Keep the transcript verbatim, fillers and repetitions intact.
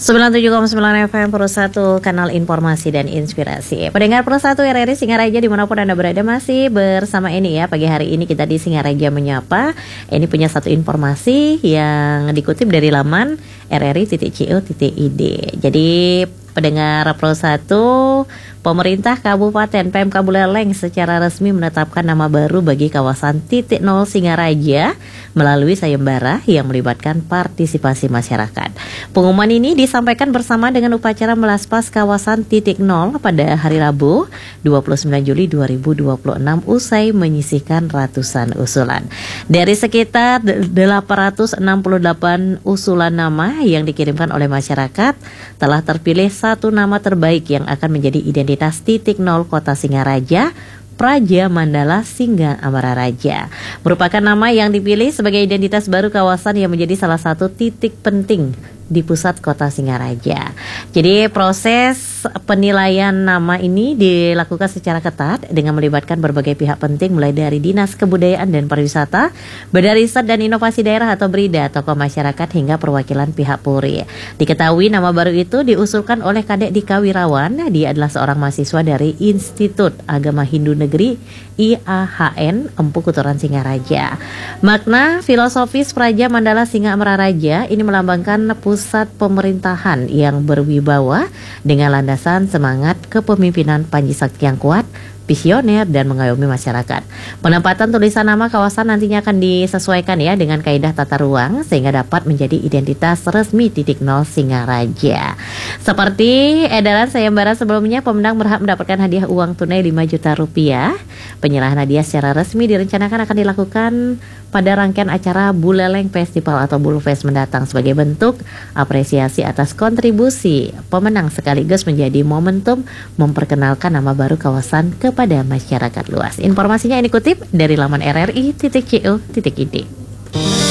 sembilan puluh tujuh koma sembilan F M Pro satu, kanal informasi dan inspirasi. Pendengar Pro satu R R I Singaraja dimanapun Anda berada, masih bersama ini ya. Pagi hari ini kita di Singaraja Menyapa. Ini punya satu informasi yang dikutip dari laman r r i titik co titik i d. Jadi pendengar Pro satu, pemerintah Kabupaten P M K Buleleng secara resmi menetapkan nama baru bagi kawasan titik nol Singaraja melalui sayembara yang melibatkan partisipasi masyarakat. Pengumuman ini disampaikan bersama dengan upacara melaspas kawasan titik nol pada hari Rabu dua puluh sembilan Juli dua ribu dua puluh enam usai menyisihkan ratusan usulan. Dari sekitar delapan ratus enam puluh delapan usulan nama yang dikirimkan oleh masyarakat, telah terpilih satu nama terbaik yang akan menjadi identitas titik nol Kota Singaraja, Praja Mandala Singga Amara Raja. Merupakan nama yang dipilih sebagai identitas baru kawasan yang menjadi salah satu titik penting di pusat kota Singaraja. Jadi proses penilaian nama ini dilakukan secara ketat dengan melibatkan berbagai pihak penting, mulai dari Dinas Kebudayaan dan Pariwisata, Badan Riset dan Inovasi Daerah atau BRIDA, tokoh masyarakat hingga perwakilan pihak Polri. Diketahui nama baru itu diusulkan oleh Kadek Dika Wirawan. Dia adalah seorang mahasiswa dari Institut Agama Hindu Negeri I A H N Empu Kuturan Singaraja. Makna filosofis Praja Mandala Singga Amara Raja ini melambangkan pusat pemerintahan yang berwibawa dengan landasan semangat kepemimpinan Panji Sakti yang kuat, visioner dan mengayomi masyarakat. Penempatan tulisan nama kawasan nantinya akan disesuaikan ya dengan kaidah tata ruang sehingga dapat menjadi identitas resmi titik nol Singaraja. Seperti edaran sayembara sebelumnya, pemenang berhak mendapatkan hadiah uang tunai lima juta rupiah. Penyerahan hadiah secara resmi direncanakan akan dilakukan pada rangkaian acara Buleleng Festival atau Bulfest mendatang sebagai bentuk apresiasi atas kontribusi pemenang sekaligus menjadi momentum memperkenalkan nama baru kawasan kepada masyarakat luas. Informasinya ini kutip dari laman r r i titik co titik i d.